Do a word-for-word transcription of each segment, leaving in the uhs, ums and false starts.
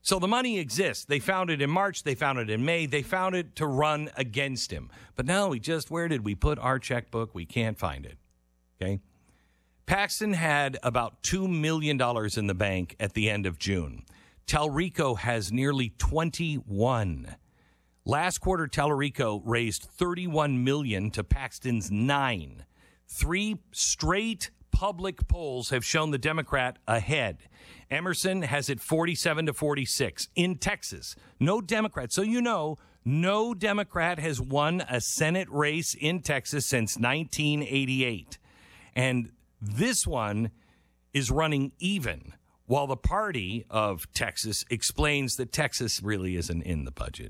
So the money exists. They found it in March. They found it in May. They found it to run against him. But now we just, where did we put our checkbook? We can't find it. Okay. Paxton had about two million dollars in the bank at the end of June. Telrico has nearly twenty-one. Last quarter, Telrico raised thirty-one million dollars to Paxton's nine. Three straight public polls have shown the Democrat ahead. Emerson has it forty-seven to forty-six in Texas. No Democrat. So you know, no Democrat has won a Senate race in Texas since nineteen eighty-eight. And this one is running even, while the party of Texas explains that Texas really isn't in the budget.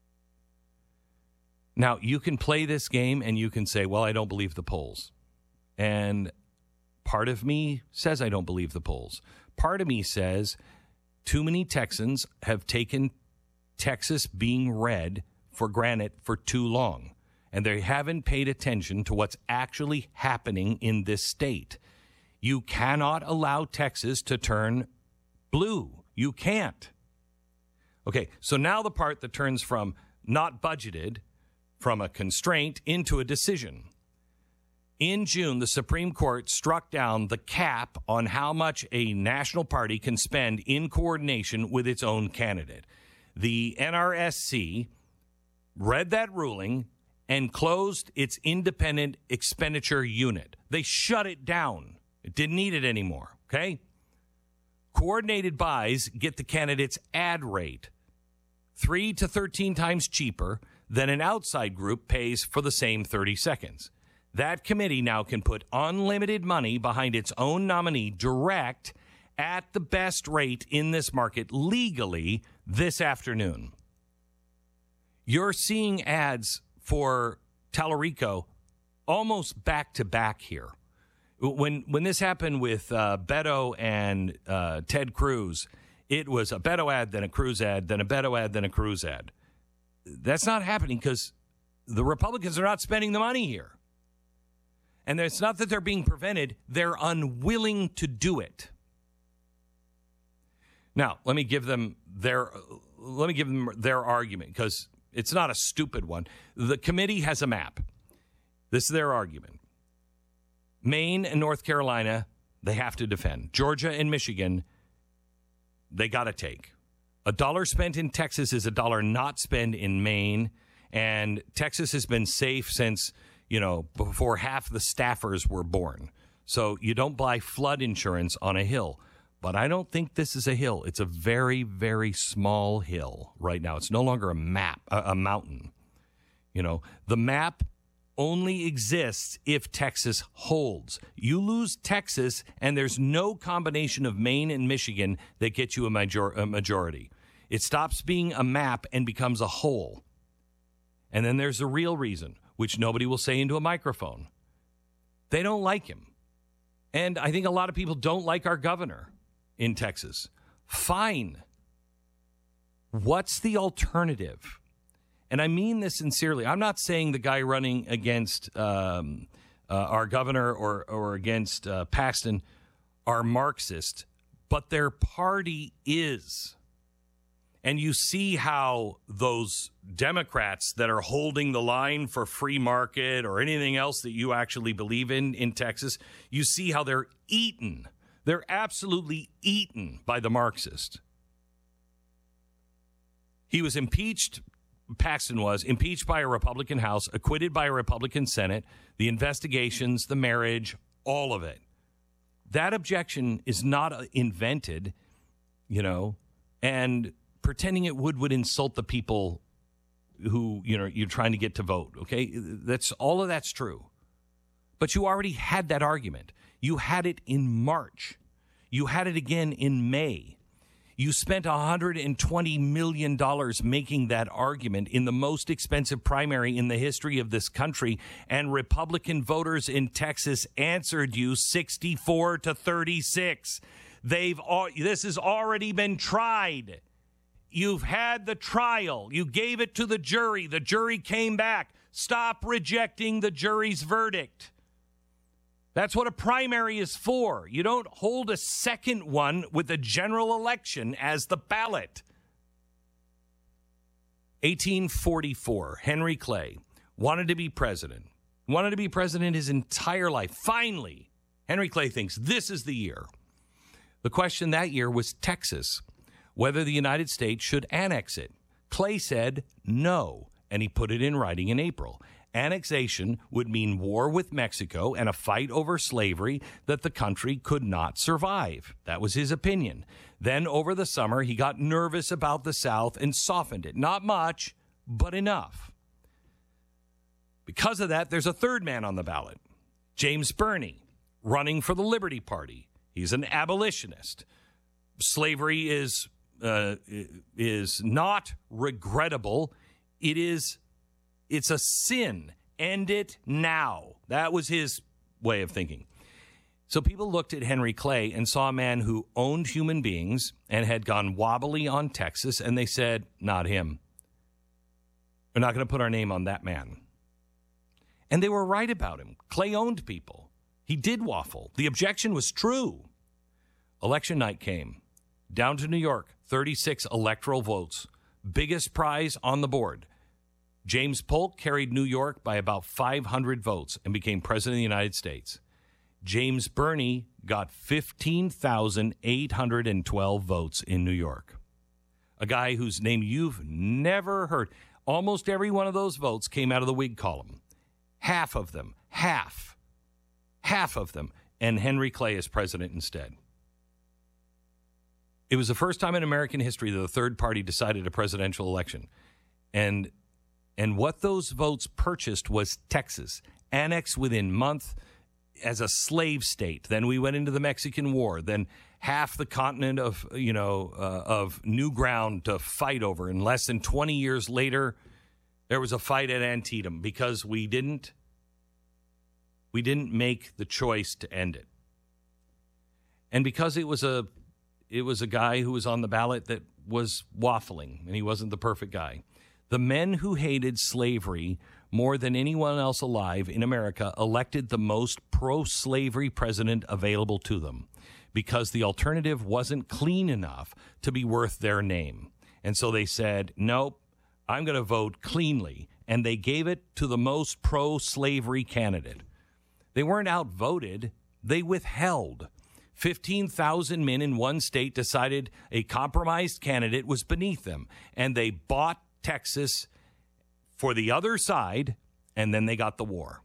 Now, you can play this game and you can say, well, I don't believe the polls. And part of me says I don't believe the polls. Part of me says too many Texans have taken Texas being red for granted for too long, and they haven't paid attention to what's actually happening in this state. You cannot allow Texas to turn blue. You can't. Okay, so now the part that turns from not budgeted, from a constraint, into a decision. In June, the Supreme Court struck down the cap on how much a national party can spend in coordination with its own candidate. The N R S C read that ruling and closed its independent expenditure unit. They shut it down. It didn't need it anymore, okay? Coordinated buys get the candidate's ad rate three to thirteen times cheaper than an outside group pays for the same thirty seconds. That committee now can put unlimited money behind its own nominee direct at the best rate in this market legally this afternoon. You're seeing ads for Telrico almost back to back here. When when this happened with uh, Beto and uh, Ted Cruz, it was a Beto ad, then a Cruz ad, then a Beto ad, then a Cruz ad. That's not happening because the Republicans are not spending the money here. And it's not that they're being prevented, they're unwilling to do it. Now, let me give them their let me give them their argument, because it's not a stupid one. The committee has a map. This is their argument. Maine and North Carolina, they have to defend. Georgia and Michigan, they got to take. A dollar spent in Texas is a dollar not spent in Maine, and Texas has been safe since, you know, before half the staffers were born. So you don't buy flood insurance on a hill. But I don't think this is a hill. It's a very, very small hill right now. It's no longer a map, a, a mountain. You know, the map only exists if Texas holds. You lose Texas, and there's no combination of Maine and Michigan that gets you a, major- a majority. It stops being a map and becomes a whole. And then there's the real reason, which nobody will say into a microphone. They don't like him. And I think a lot of people don't like our governor in Texas. Fine. What's the alternative? And I mean this sincerely. I'm not saying the guy running against um, uh, our governor or, or against uh, Paxton are Marxist, but their party is. And you see how those Democrats that are holding the line for free market or anything else that you actually believe in in Texas, you see how they're eaten. They're absolutely eaten by the Marxist. He was impeached, Paxton was, impeached by a Republican House, acquitted by a Republican Senate, the investigations, the marriage, all of it. That objection is not invented, you know, and pretending it would would insult the people who, you know, you're trying to get to vote, okay? That's all of that's true. But you already had that argument. You had it in March. You had it again in May. You spent one hundred twenty million dollars making that argument in the most expensive primary in the history of this country, and Republican voters in Texas answered you sixty-four to thirty-six. They've all, this has already been tried. You've had the trial. You gave it to the jury. The jury came back. Stop rejecting the jury's verdict. That's what a primary is for. You don't hold a second one with a general election as the ballot. eighteen forty-four, Henry Clay wanted to be president. Wanted to be president his entire life. Finally, Henry Clay thinks this is the year. The question that year was Texas, whether the United States should annex it. Clay said no, and he put it in writing in April. Annexation would mean war with Mexico and a fight over slavery that the country could not survive. That was his opinion. Then over the summer, he got nervous about the South and softened it. Not much, but enough. Because of that, there's a third man on the ballot, James Burney, running for the Liberty Party. He's an abolitionist. Slavery is uh, is not regrettable. It is it's a sin. End it now. That was his way of thinking. So people looked at Henry Clay and saw a man who owned human beings and had gone wobbly on Texas, and they said, not him. We're not going to put our name on that man. And they were right about him. Clay owned people. He did waffle. The objection was true. Election night came. Down to New York, thirty-six electoral votes. Biggest prize on the board. James Polk carried New York by about five hundred votes and became president of the United States. James Burney got fifteen thousand eight hundred twelve votes in New York. A guy whose name you've never heard. Almost every one of those votes came out of the Whig column. Half of them, half, half of them, and Henry Clay is president instead. It was the first time in American history that a third party decided a presidential election. And and what those votes purchased was Texas, annexed within month as a slave state. Then we went into the Mexican War. Then half the continent of, you know, uh, of new ground to fight over. And less than twenty years later, there was a fight at Antietam because we didn't we didn't make the choice to end it. And because it was a it was a guy who was on the ballot that was waffling, and he wasn't the perfect guy. The men who hated slavery more than anyone else alive in America elected the most pro-slavery president available to them because the alternative wasn't clean enough to be worth their name. And so they said, nope, I'm going to vote cleanly. And they gave it to the most pro-slavery candidate. They weren't outvoted. They withheld. fifteen thousand men in one state decided a compromised candidate was beneath them. And they bought Texas for the other side, and then they got the war.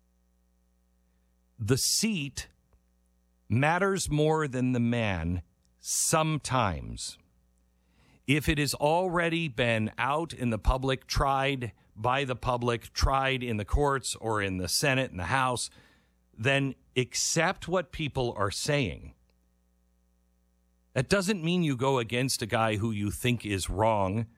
The seat matters more than the man sometimes. If it has already been out in the public, tried by the public, tried in the courts or in the Senate and the House, then accept what people are saying. That doesn't mean you go against a guy who you think is wrong.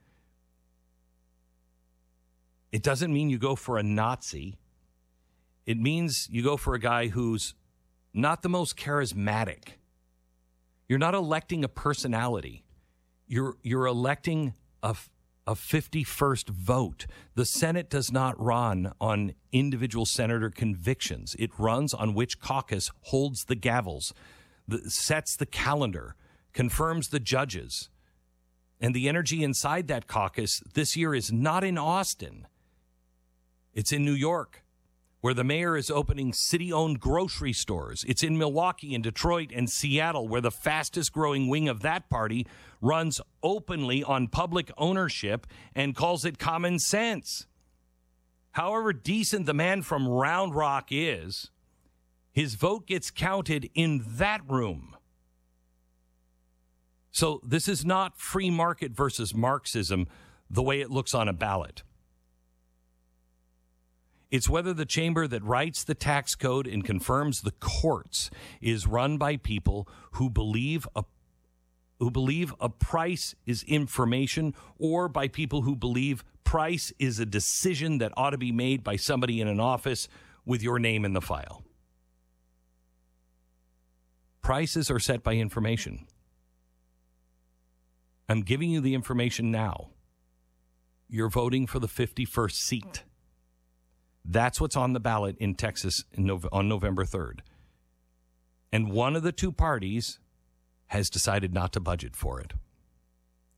It doesn't mean you go for a Nazi. It means you go for a guy who's not the most charismatic. You're not electing a personality. You're you're electing a, a fifty-first vote. The Senate does not run on individual senator convictions. It runs on which caucus holds the gavels, the, sets the calendar, confirms the judges. And the energy inside that caucus this year is not in Austin. It's in New York, where the mayor is opening city-owned grocery stores. It's in Milwaukee and Detroit and Seattle, where the fastest-growing wing of that party runs openly on public ownership and calls it common sense. However decent the man from Round Rock is, his vote gets counted in that room. So this is not free market versus Marxism the way it looks on a ballot. It's whether the chamber that writes the tax code and confirms the courts is run by people who believe a who believe a price is information, or by people who believe price is a decision that ought to be made by somebody in an office with your name in the file. Prices are set by information. I'm giving you the information now. You're voting for the fifty-first seat. That's what's on the ballot in Texas in Nov- on November third. And one of the two parties has decided not to budget for it.